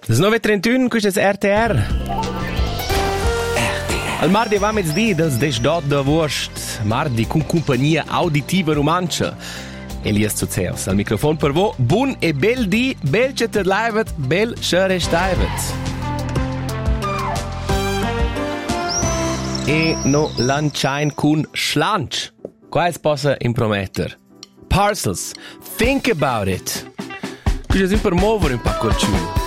9:31, questo è RTR. Al mardi va mezz'dì dels desdot de Wurst. Mardi con compagnia auditiva romancia. Elias Zuzeus, al microfono per voi. Buon e bel di, bel che te laivet, bel che restaivet. E no lanciain con schlanch. Qua es possa imprometter. Parcels, think about it. Questo è sempre muovere un po' col ciù.